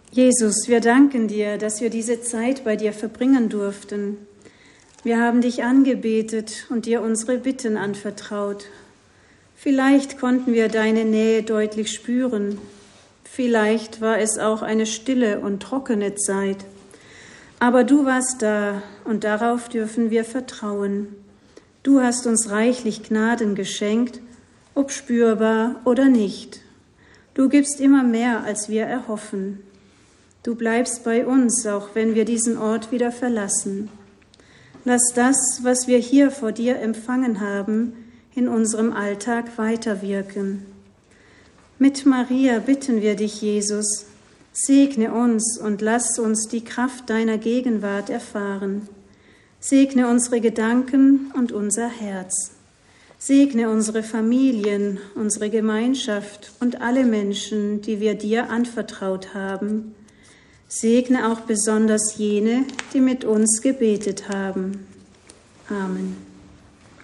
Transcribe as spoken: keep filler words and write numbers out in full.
Jesus, wir danken dir, dass wir diese Zeit bei dir verbringen durften. Wir haben dich angebetet und dir unsere Bitten anvertraut. Vielleicht konnten wir deine Nähe deutlich spüren. Vielleicht war es auch eine stille und trockene Zeit. Aber du warst da und darauf dürfen wir vertrauen. Du hast uns reichlich Gnaden geschenkt, ob spürbar oder nicht. Du gibst immer mehr, als wir erhoffen. Du bleibst bei uns, auch wenn wir diesen Ort wieder verlassen. Lass das, was wir hier vor dir empfangen haben, in unserem Alltag weiterwirken. Mit Maria bitten wir dich, Jesus, segne uns und lass uns die Kraft deiner Gegenwart erfahren. Segne unsere Gedanken und unser Herz. Segne unsere Familien, unsere Gemeinschaft und alle Menschen, die wir dir anvertraut haben. Segne auch besonders jene, die mit uns gebetet haben. Amen.